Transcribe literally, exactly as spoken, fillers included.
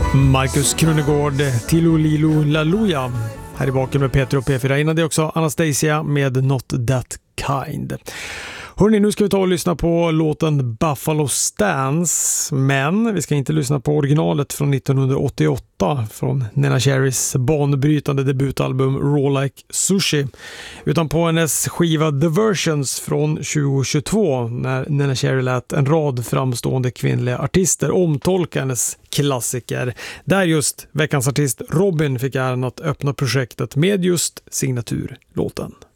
Marcus Krunegård, Tilo Lilo Laluja. Här i baken med Peter och P fyra. Innan det också Anastasia med Not That Kind. Hörrni, nu ska vi ta och lyssna på låten Buffalo Stance, men vi ska inte lyssna på originalet från nittonhundraåttioåtta från Neneh Cherrys banbrytande debutalbum Raw Like Sushi, utan på hennes skiva The Versions från tjugohundratjugotvå när Neneh Cherry lät en rad framstående kvinnliga artister omtolka hennes klassiker, där just veckans artist Robyn fick äran att öppna projektet med just signaturlåten.